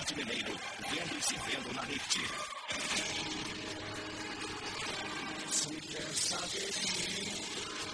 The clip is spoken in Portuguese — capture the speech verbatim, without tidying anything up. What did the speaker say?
Esporte Mineiro, vendo e se vendo na rede. Se quer saber de mim,